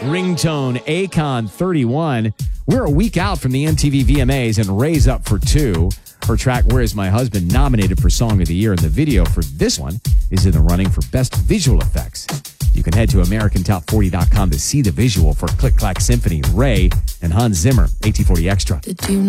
ringtone Akon 31. We're a week out from the MTV VMAs, and Ray's up for 2. Her track Where Is My Husband, nominated for Song of the Year, and the video for this one is in the running for Best Visual Effects. You can head to AmericanTop40.com to see the visual for Click Clack Symphony, Ray, and Hans Zimmer, AT40 Extra.